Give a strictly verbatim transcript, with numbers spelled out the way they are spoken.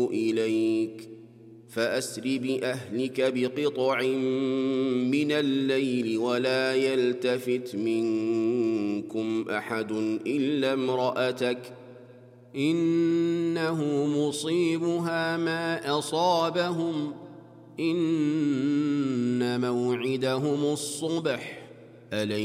إليك فأسر بأهلك بقطع من الليل ولا يلتفت منكم أحد إلا امرأتك إنه مصيبها ما أصابهم إن موعدهم الصبح أليس